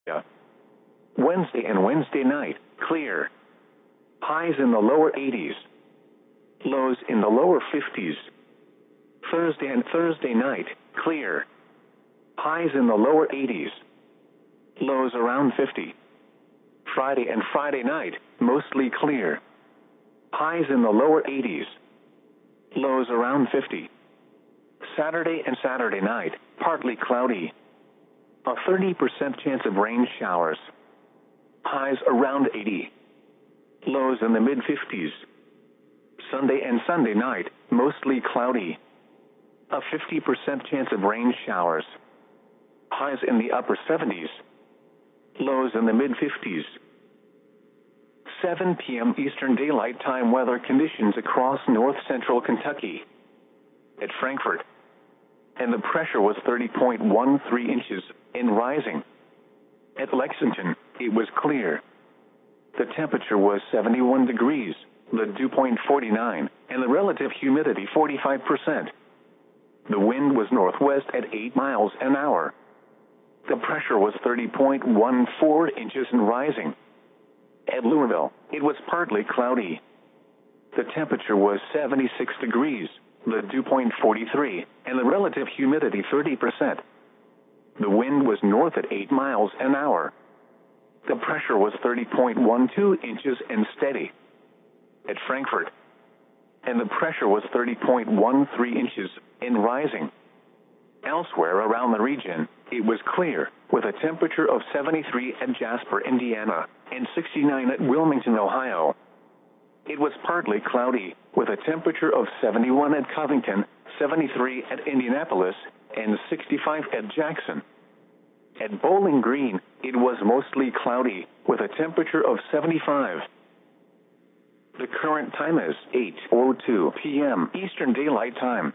Wednesday and Wednesday night, clear. Highs in the lower 80s. Lows in the lower 50s. Thursday and Thursday night, clear. Highs in the lower 80s. Lows around 50. Friday and Friday night, mostly clear. Highs in the lower 80s. Lows around 50. Saturday and Saturday night, partly cloudy. A 30% chance of rain showers. Highs around 80. Lows in the mid-50s. Sunday and Sunday night, mostly cloudy. A 50% chance of rain showers. Highs in the upper 70s. Lows in the mid-50s. 7 p.m. Eastern Daylight Time weather conditions across north-central Kentucky. At Frankfort. And the pressure was 30.13 inches and rising. At Lexington, it was clear. The temperature was 71 degrees, the dew point 49, and the relative humidity 45%. The wind was northwest at 8 miles an hour. The pressure was 30.14 inches and rising. At Louisville, it was partly cloudy. The temperature was 76 degrees, the dew point 43, and the relative humidity 30%. The wind was north at 8 miles an hour. The pressure was 30.12 inches and steady. At Frankfort. And the pressure was 30.13 inches and rising. Elsewhere around the region, it was clear, with a temperature of 73 at Jasper, Indiana, and 69 at Wilmington, Ohio. It was partly cloudy, with a temperature of 71 at Covington, 73 at Indianapolis, and 65 at Jackson. At Bowling Green, it was mostly cloudy, with a temperature of 75. The current time is 8:02 p.m. Eastern Daylight Time.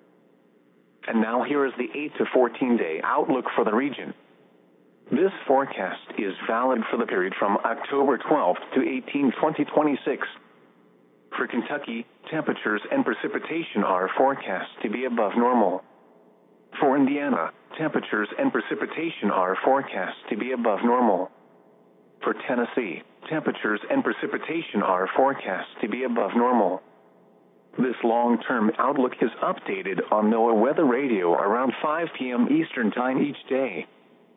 And now here is the 8 to 14-day outlook for the region. This forecast is valid for the period from October 12th to 18, 2026. For Kentucky, temperatures and precipitation are forecast to be above normal. For Indiana, temperatures and precipitation are forecast to be above normal. For Tennessee, temperatures and precipitation are forecast to be above normal. This long-term outlook is updated on NOAA Weather Radio around 5 p.m. Eastern Time each day.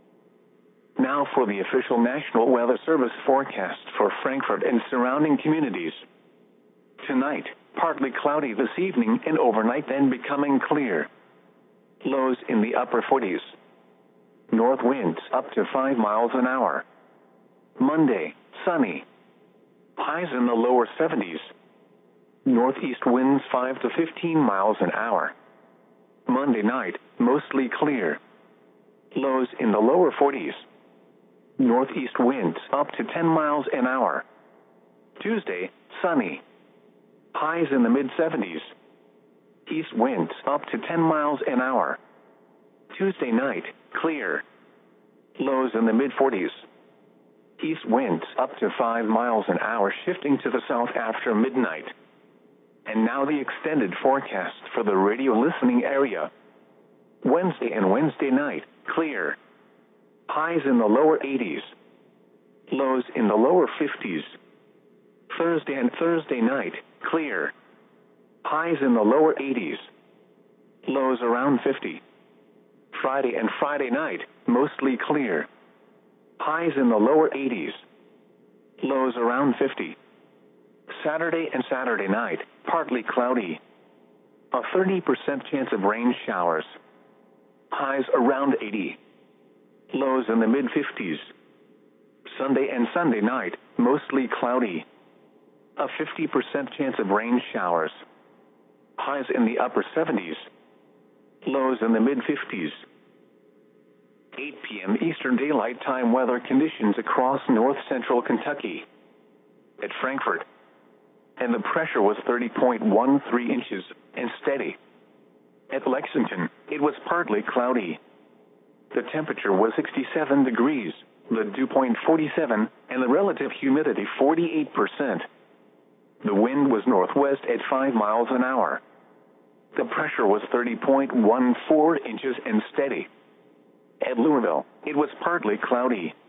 Now for the official National Weather Service forecast for Frankfort and surrounding communities. Tonight, partly cloudy this evening and overnight, then becoming clear. Lows in the upper 40s. North winds up to 5 miles an hour. Monday, sunny. Highs in the lower 70s. Northeast winds 5 to 15 miles an hour. Monday night, mostly clear. Lows in the lower 40s. Northeast winds up to 10 miles an hour. Tuesday, sunny. Highs in the mid-70s. East winds up to 10 miles an hour. Tuesday night, clear. Lows in the mid-40s. East winds up to 5 miles an hour, shifting to the south after midnight. And now the extended forecast for the radio listening area. Wednesday and Wednesday night, clear. Highs in the lower 80s. Lows in the lower 50s. Thursday and Thursday night, clear. Highs in the lower 80s. Lows around 50. Friday and Friday night, mostly clear. Highs in the lower 80s. Lows around 50. Saturday and Saturday night, partly cloudy. A 30% chance of rain showers. Highs around 80. Lows in the mid-50s. Sunday and Sunday night, mostly cloudy. A 50% chance of rain showers. Highs in the upper 70s. Lows in the mid-50s. 8 p.m. Eastern Daylight Time weather conditions across north-central Kentucky. At Frankfort. And the pressure was 30.13 inches and steady. At Lexington, it was partly cloudy. The temperature was 67 degrees, the dew point 47, and the relative humidity 48%. The wind was northwest at 5 miles an hour. The pressure was 30.14 inches and steady. At Louisville, it was partly cloudy.